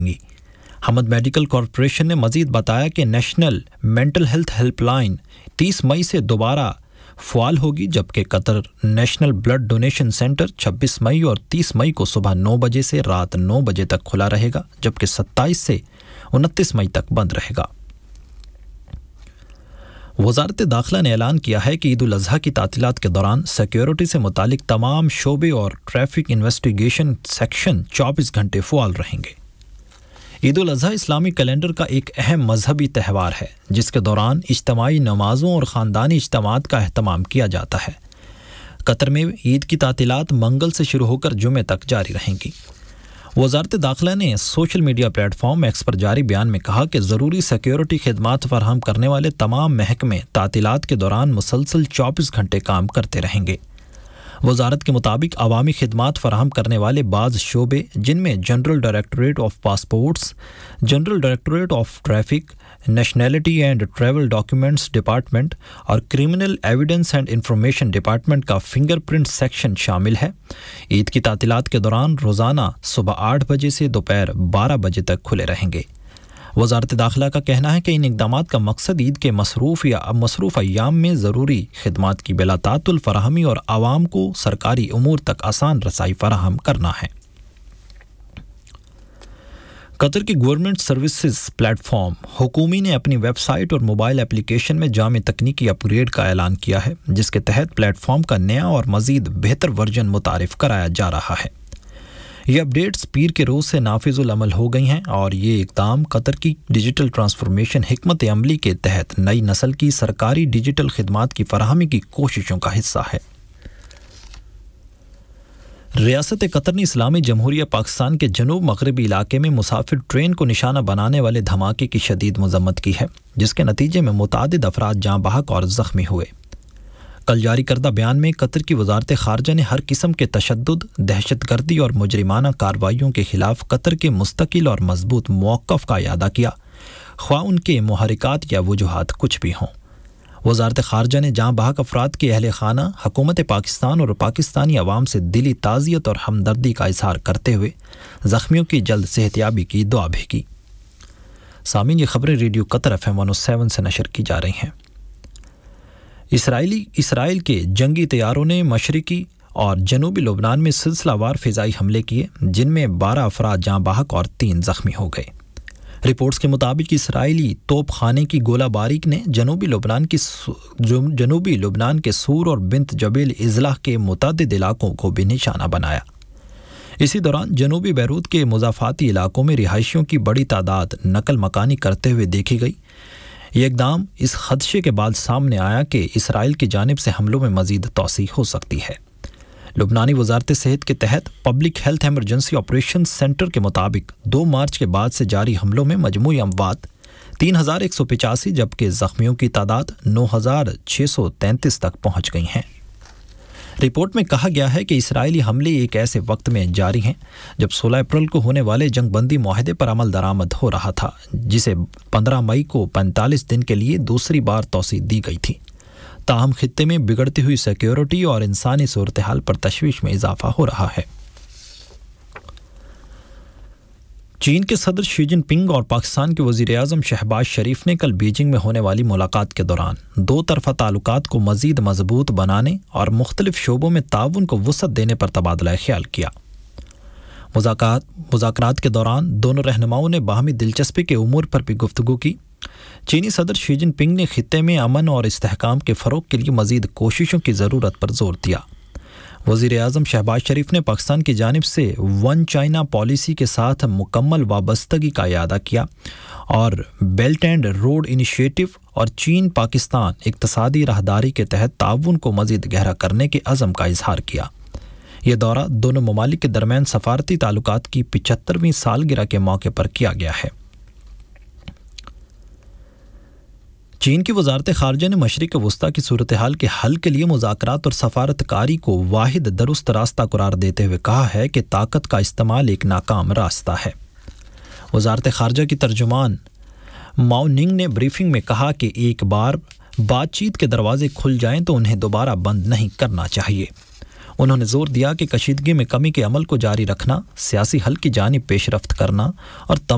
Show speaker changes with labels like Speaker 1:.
Speaker 1: حمد medical corporation نے مزید بتایا کہ national mental health help line 30 مئی سے دوبارہ فعال ہوگی، جبکہ قطر نیشنل بلڈ ڈونیشن سینٹر 26 مئی اور 30 مئی کو صبح 9 بجے سے رات 9 بجے تک کھلا رہے گا، جبکہ 27 سے 29 مئی تک بند رہے گا۔ وزارت داخلہ نے اعلان کیا ہے کہ عید الاضحیٰ کی تعطیلات کے دوران سیکیورٹی سے متعلق تمام شعبے اور ٹریفک انویسٹیگیشن سیکشن 24 گھنٹے فعال رہیں گے۔ عید الاضحیٰ اسلامی کیلنڈر کا ایک اہم مذہبی تہوار ہے جس کے دوران اجتماعی نمازوں اور خاندانی اجتماعات کا اہتمام کیا جاتا ہے۔ قطر میں عید کی تعطیلات منگل سے شروع ہو کر جمعے تک جاری رہیں گی۔ وزارت داخلہ نے social media plate form x پر جاری بیان میں کہا کہ ضروری سیکیورٹی خدمات فراہم کرنے والے تمام محکمے تعطیلات کے دوران مسلسل 24 گھنٹے کام کرتے رہیں گے۔ وزارت کے مطابق عوامی خدمات فراہم کرنے والے بعض شعبے جن میں general directorate of passports, general directorate of traffic, nationality and travel documents department اور criminal evidence and information department کا فنگر پرنٹ سیکشن شامل ہے، عید کی تعطیلات کے دوران روزانہ صبح 8 بجے سے دوپہر 12 بجے تک کھلے رہیں گے۔ وزارت داخلہ کا کہنا ہے کہ ان اقدامات کا مقصد عید کے مصروف ایام میں ضروری خدمات کی بلا تعطل فراہمی اور عوام کو سرکاری امور تک آسان رسائی فراہم کرنا ہے۔ قطر کی گورنمنٹ سروسز پلیٹ فارم حکومی نے اپنی ویب سائٹ اور موبائل اپلیکیشن میں جامع تکنیکی اپ گریڈ کا اعلان کیا ہے، جس کے تحت پلیٹ فارم کا نیا اور مزید بہتر ورژن متعارف کرایا جا رہا ہے۔ یہ اپ ڈیٹس پیر کے روز سے نافذ العمل ہو گئی ہیں اور یہ اقدام قطر کی ڈیجیٹل ٹرانسفارمیشن حکمت عملی کے تحت نئی نسل کی سرکاری ڈیجیٹل خدمات کی فراہمی کی کوششوں کا حصہ ہے۔ ریاست قطر نے اسلامی جمہوریہ پاکستان کے جنوب مغربی علاقے میں مسافر ٹرین کو نشانہ بنانے والے دھماکے کی شدید مذمت کی ہے، جس کے نتیجے میں متعدد افراد جاں بحق اور زخمی ہوئے۔ کل جاری کردہ بیان میں قطر کی وزارت خارجہ نے ہر قسم کے تشدد، دہشت گردی اور مجرمانہ کارروائیوں کے خلاف قطر کے مستقل اور مضبوط موقف کا اعادہ کیا، خواہ ان کے محرکات یا وجوہات کچھ بھی ہوں۔ وزارت خارجہ نے جاں بحق افراد کے اہل خانہ، حکومت پاکستان اور پاکستانی عوام سے دلی تعزیت اور ہمدردی کا اظہار کرتے ہوئے زخمیوں کی جلد صحتیابی کی دعا بھی کی۔ سامعین، یہ خبریں ریڈیو قطر FM 107 سے نشر کی جا رہی ہیں۔ اسرائیل کے جنگی طیاروں نے مشرقی اور جنوبی لبنان میں سلسلہ وار فضائی حملے کیے، جن میں 12 افراد جاں بحق اور 3 زخمی ہو گئے۔ رپورٹس کے مطابق اسرائیلی توپ خانے کی گولہ باری نے جنوبی لبنان کے سور اور بنت جبیل اضلاع کے متعدد علاقوں کو بھی نشانہ بنایا۔ اسی دوران جنوبی بیروت کے مضافاتی علاقوں میں رہائشیوں کی بڑی تعداد نقل مکانی کرتے ہوئے دیکھی گئی۔ یہ اقدام اس خدشے کے بعد سامنے آیا کہ اسرائیل کی جانب سے حملوں میں مزید توسیع ہو سکتی ہے۔ لبنانی وزارت صحت کے تحت public health emergency operation centre کے مطابق 2 مارچ کے بعد سے جاری حملوں میں مجموعی اموات 3185 جبکہ زخمیوں کی تعداد 9633 تک پہنچ گئی ہیں۔ رپورٹ میں کہا گیا ہے کہ اسرائیلی حملے ایک ایسے وقت میں جاری ہیں جب 16 اپریل کو ہونے والے جنگ بندی معاہدے پر عمل درآمد ہو رہا تھا، جسے 15 مئی کو 45 دن کے لیے دوسری بار توسیع دی گئی تھی۔ تاہم خطے میں بگڑتی ہوئی سیکیورٹی اور انسانی صورتحال پر تشویش میں اضافہ ہو رہا ہے۔ چین کے صدر شی جن پنگ اور پاکستان کے وزیر اعظم شہباز شریف نے کل بیجنگ میں ہونے والی ملاقات کے دوران 2 طرفہ تعلقات کو مزید مضبوط بنانے اور مختلف شعبوں میں تعاون کو وسعت دینے پر تبادلہ خیال کیا۔ مذاکرات کے دوران دونوں رہنماؤں نے باہمی دلچسپی کے امور پر بھی گفتگو کی۔ چینی صدر شی جن پنگ نے خطے میں امن اور استحکام کے فروغ کے لیے مزید کوششوں کی ضرورت پر زور دیا۔ وزیر اعظم شہباز شریف نے پاکستان کی جانب سے ون چائنا پالیسی کے ساتھ مکمل وابستگی کا اعادہ کیا اور بیلٹ اینڈ روڈ انیشیٹو اور چین پاکستان اقتصادی راہداری کے تحت تعاون کو مزید گہرا کرنے کے عزم کا اظہار کیا۔ یہ دورہ دونوں ممالک کے درمیان سفارتی تعلقات کی 75ویں سالگرہ کے موقع پر کیا گیا ہے۔ چین کی وزارت خارجہ نے مشرق وسطیٰ کی صورتحال کے حل کے لیے مذاکرات اور سفارت کاری کو واحد درست راستہ قرار دیتے ہوئے کہا ہے کہ طاقت کا استعمال ایک ناکام راستہ ہے۔ وزارت خارجہ کی ترجمان ماؤ ننگ نے بریفنگ میں کہا کہ ایک بار بات چیت کے دروازے کھل جائیں تو انہیں دوبارہ بند نہیں کرنا چاہیے۔ انہوں نے زور دیا کہ کشیدگی میں کمی کے عمل کو جاری رکھنا، سیاسی حل کی جانب پیش رفت کرنا اور